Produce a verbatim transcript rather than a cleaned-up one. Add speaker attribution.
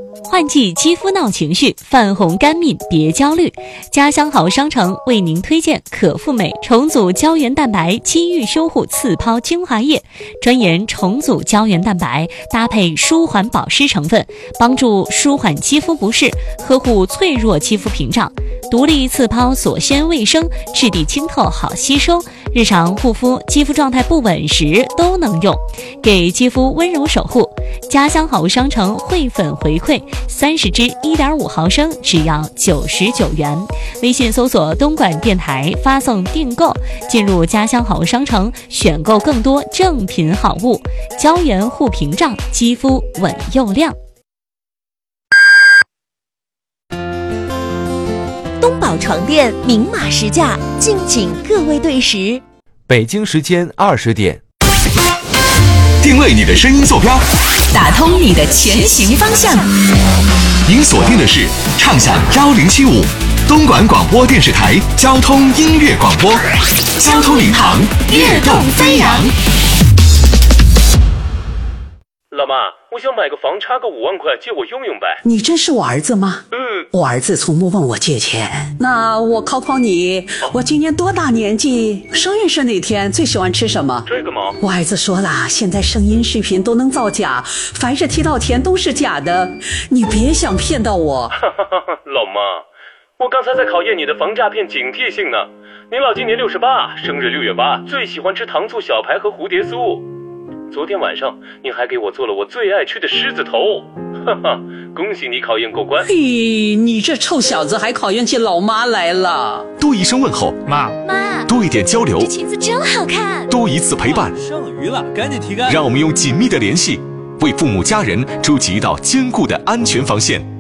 Speaker 1: 换季肌肤闹情绪，泛红干敏别焦虑。家乡好商城为您推荐可复美重组胶原蛋白肌愈修护次抛精华液，专研重组胶原蛋白，搭配舒缓保湿成分，帮助舒缓肌肤不适，呵护脆弱肌肤屏障。独立次抛锁鲜卫生，质地清透好吸收，日常护肤肌肤状态不稳时都能用，给肌肤温柔守护。家乡好商城汇粉回馈三十支 一点五毫升只要九十九元，微信搜索东莞电台发送订购，进入家乡好商城选购更多正品好物，胶原护屏障，肌肤稳又亮。
Speaker 2: 东宝床垫明码实价，敬请各位对时。
Speaker 3: 北京时间二十点，
Speaker 4: 定位你的声音坐标，
Speaker 2: 打通你的前行方向。
Speaker 4: 您锁定的是畅享幺零七五东莞广播电视台交通音乐广播，交通领航，跃动飞扬。
Speaker 5: 老妈，我想买个房，差个五万块，借我用用呗。
Speaker 6: 你真是我儿子吗？
Speaker 5: 嗯，
Speaker 6: 我儿子从不问我借钱。那我考考你，我今年多大年纪？生日是哪天？最喜欢吃什么？
Speaker 5: 这个吗？
Speaker 6: 我儿子说了，现在声音视频都能造假，凡是提到钱都是假的，你别想骗到我。
Speaker 5: 老妈，我刚才在考验你的防诈骗警惕性呢。您老今年六十八，生日六月八，最喜欢吃糖醋小排和蝴蝶酥。昨天晚上您还给我做了我最爱吃的狮子头，哈哈，恭喜你考验过关。
Speaker 6: 嘿，你这臭小子还考验起老妈来了。
Speaker 4: 多一声问候，
Speaker 7: 妈
Speaker 8: 妈，
Speaker 4: 多一点交流，
Speaker 8: 这裙子真好看，
Speaker 4: 多一次陪伴，
Speaker 7: 剩余了赶紧提干。
Speaker 4: 让我们用紧密的联系为父母家人筑起一道坚固的安全防线。